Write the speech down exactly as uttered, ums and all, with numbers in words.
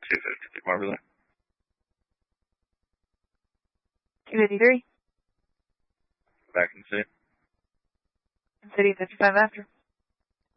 two fifty-three, Marbury. two fifty-three. Back in the city. City fifty-five after.